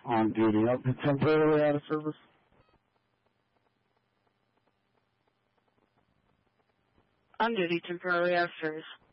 On duty. Temporarily out of service? On duty, temporarily out of service.